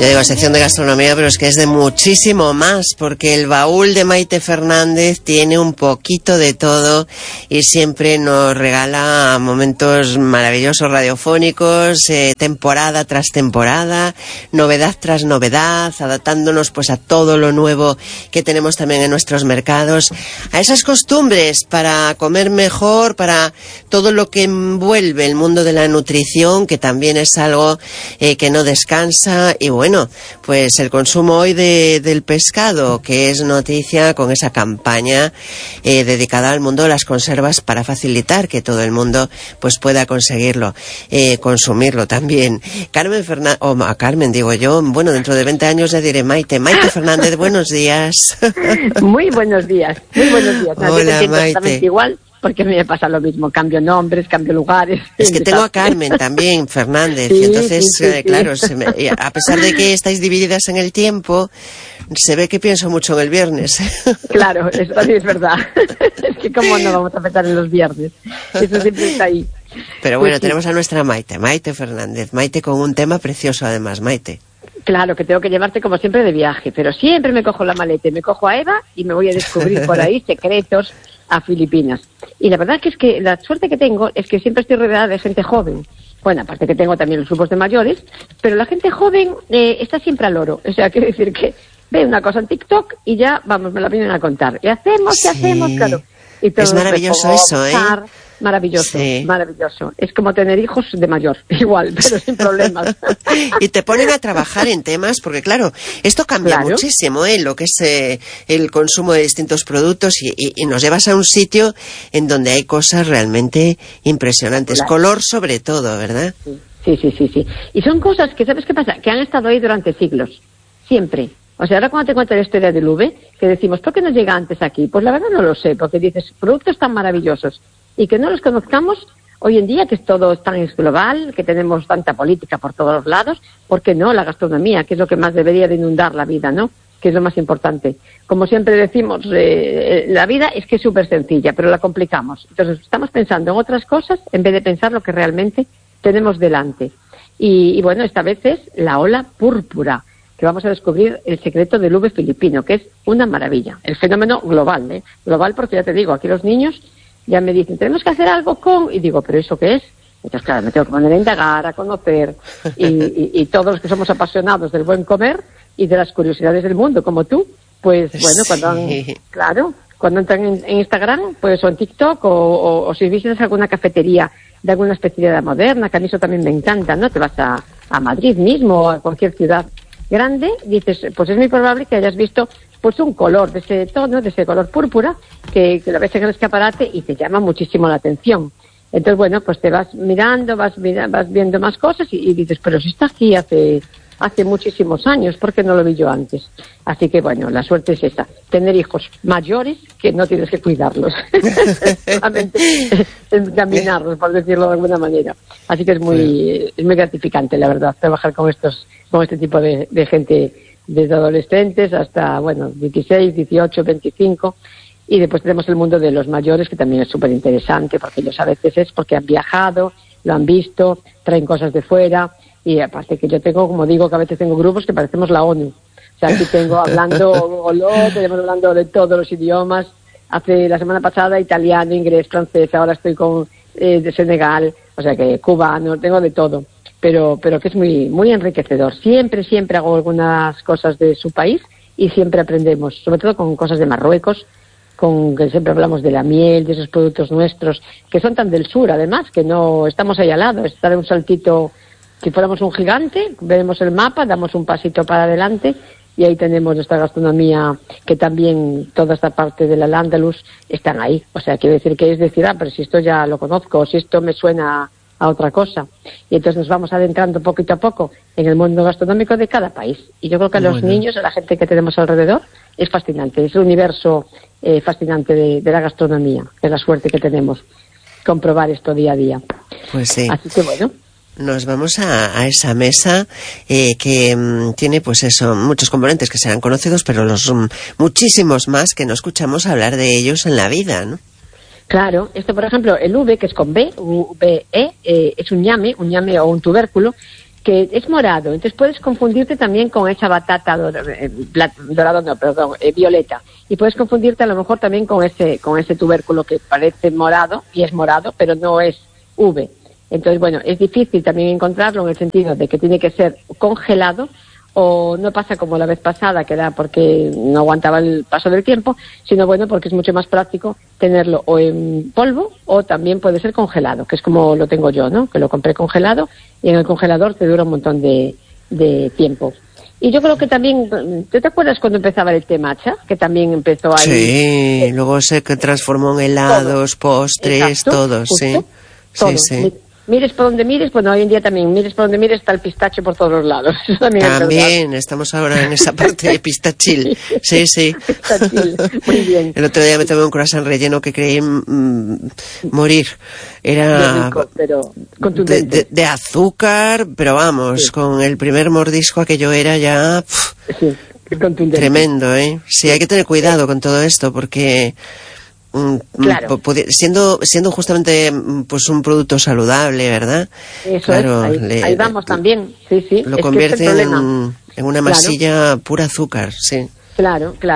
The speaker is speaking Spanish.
Yo digo sección de gastronomía, pero es que es de muchísimo más, porque el baúl de Maite Fernández tiene un poquito de todo y siempre nos regala momentos maravillosos radiofónicos, temporada tras temporada, novedad tras novedad, adaptándonos pues a todo lo nuevo que tenemos también en nuestros mercados, a esas costumbres para comer mejor, para todo lo que envuelve el mundo de la nutrición, que también es algo que no descansa. Y bueno, pues el consumo hoy del pescado, que es noticia con esa campaña dedicada al mundo de las conservas para facilitar que todo el mundo pues pueda conseguirlo, consumirlo también. Carmen Fernández, Carmen digo yo, bueno, dentro de 20 años ya diré Maite Fernández, buenos días. Muy buenos días, muy buenos días. Hola, Maite. Exactamente igual, porque a mí me pasa lo mismo, cambio nombres, cambio lugares. Es que tengo a Carmen también, Fernández, sí, y entonces, sí. Claro, a pesar de que estáis divididas en el tiempo, se ve que pienso mucho en el viernes. Claro, eso también es verdad. Es que cómo no vamos a pensar en los viernes, eso siempre está ahí. Pero bueno, pues tenemos a nuestra Maite Fernández, Maite con un tema precioso además, Maite. Claro, que tengo que llevarte como siempre de viaje, pero siempre me cojo la maleta, me cojo a Eva y me voy a descubrir por ahí secretos a Filipinas. Y la verdad que es que la suerte que tengo es que siempre estoy rodeada de gente joven. Bueno, aparte que tengo también los grupos de mayores, pero la gente joven está siempre al loro. O sea, quiere decir que ve una cosa en TikTok y ya, vamos, me la vienen a contar. ¿Qué hacemos? Claro. Y todo es maravilloso eso, Maravilloso, sí. Maravilloso. Es como tener hijos de mayor, igual, pero sin problemas. Y te ponen a trabajar en temas, porque claro, esto cambia muchísimo, lo que es el consumo de distintos productos y nos llevas a un sitio en donde hay cosas realmente impresionantes. Claro. Color sobre todo, ¿verdad? Sí. Y son cosas que, ¿sabes qué pasa? Que han estado ahí durante siglos, siempre. O sea, ahora cuando te cuento la historia del V, que decimos, ¿por qué no llega antes aquí? Pues la verdad no lo sé, porque dices, productos tan maravillosos y que no los conozcamos hoy en día, que es todo tan global, que tenemos tanta política por todos los lados, ¿por qué no? La gastronomía, que es lo que más debería de inundar la vida, ¿no? Que es lo más importante. Como siempre decimos, la vida es que es súper sencilla, pero la complicamos. Entonces estamos pensando en otras cosas en vez de pensar lo que realmente tenemos delante. Y bueno, esta vez es la ola púrpura, que vamos a descubrir el secreto del V filipino, que es una maravilla. El fenómeno global, global porque ya te digo, aquí los niños ya me dicen, tenemos que hacer algo con... Y digo, ¿pero eso qué es? Entonces, claro, me tengo que poner a indagar, a conocer, y todos los que somos apasionados del buen comer y de las curiosidades del mundo, como tú, pues bueno, cuando entran en Instagram, pues o en TikTok, o si visitas alguna cafetería de alguna especialidad moderna, que a mí eso también me encanta, ¿no? Te vas a Madrid mismo o a cualquier ciudad grande, dices, pues es muy probable que hayas visto pues un color de ese tono, de ese color púrpura, que lo ves en el escaparate y te llama muchísimo la atención. Entonces, bueno, pues te vas mirando, vas viendo más cosas y dices, pero si está aquí hace muchísimos años, ¿por qué no lo vi yo antes? Así que, bueno, la suerte es esta, tener hijos mayores que no tienes que cuidarlos, solamente encaminarlos, por decirlo de alguna manera. Así que es muy gratificante, la verdad, trabajar con este tipo de gente, desde adolescentes hasta, 16, 18, 25, y después tenemos el mundo de los mayores, que también es súper interesante, porque ellos a veces es porque han viajado, lo han visto, traen cosas de fuera, y aparte que yo tengo, como digo, que a veces tengo grupos que parecemos la ONU. O sea, aquí tengo tenemos hablando de todos los idiomas. Hace la semana pasada italiano, inglés, francés, ahora estoy con de Senegal, o sea que cubano, tengo de todo. Pero que es muy, muy enriquecedor. Siempre hago algunas cosas de su país y siempre aprendemos, sobre todo con cosas de Marruecos, que siempre hablamos de la miel, de esos productos nuestros, que son tan del sur, además, que no estamos ahí al lado, es dar un saltito. Si fuéramos un gigante, veremos el mapa, damos un pasito para adelante y ahí tenemos nuestra gastronomía, que también toda esta parte del Al-Ándalus están ahí. O sea, quiere decir que es decir, pero si esto ya lo conozco, o si esto me suena a otra cosa. Y entonces nos vamos adentrando poquito a poco en el mundo gastronómico de cada país. Y yo creo que a los niños, a la gente que tenemos alrededor, es fascinante. Es el universo fascinante de la gastronomía, de la suerte que tenemos comprobar esto día a día. Pues sí. Así que bueno. Nos vamos a esa mesa que tiene pues eso, muchos componentes que serán conocidos, pero los muchísimos más que no escuchamos hablar de ellos en la vida, ¿no? Claro, esto por ejemplo, el V, que es con B, V-E, es un ñame o un tubérculo, que es morado, entonces puedes confundirte también con esa batata violeta, y puedes confundirte a lo mejor también con ese tubérculo que parece morado, y es morado, pero no es uve. Entonces, bueno, es difícil también encontrarlo en el sentido de que tiene que ser congelado, o no pasa como la vez pasada, que era porque no aguantaba el paso del tiempo, sino bueno, porque es mucho más práctico tenerlo o en polvo o también puede ser congelado, que es como lo tengo yo, ¿no? Que lo compré congelado y en el congelador te dura un montón de tiempo. Y yo creo que también, ¿tú te acuerdas cuando empezaba el té matcha? Que también empezó ahí. Sí, luego se transformó en helados, postres, exacto, todo, justo, sí. Todo. Sí. Mires por donde mires, bueno, hoy en día también, mires por donde mires, está el pistacho por todos los lados. También estamos ahora en esa parte de pistachil. Sí. Pistachil, muy bien. El otro día me tomé un croissant relleno que creí morir. Era rico, pero contundente. De azúcar, pero vamos, sí. Con el primer mordisco aquello era ya... Sí, contundente. Tremendo, ¿eh? Sí, hay que tener cuidado con todo esto porque... Claro. Siendo justamente pues un producto saludable, ¿verdad? Eso claro, es, ahí vamos también, sí. Lo convierte en una masilla pura azúcar, sí. Claro.